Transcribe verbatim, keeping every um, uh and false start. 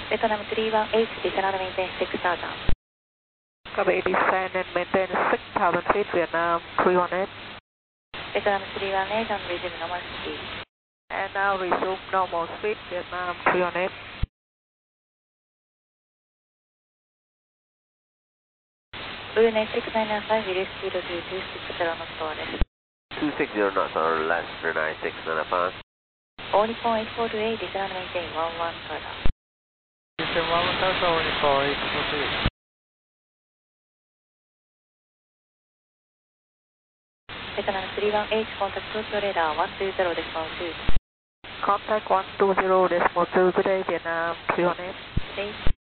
Vietnam three one eight, descend and maintain six thousand. Copy, descend and maintain six thousand feet, Vietnam three one eight. Vietnam three one eight and resume normal speed. And now resume normal speed, Vietnam three one eight. Brunei six nine nine five, release speed to two six zero knots overです。 two six zero knots or less, Brunei six nine nine five. All Nippon eight four two eight, descend and maintain one one further. Descend one one thousand, all Nippon eight four two eight. Vietnam three one eight, contact Tokyo radar one two zero decimal two. Contact one two zero decimal two, good day, Vietnam three one eight. State.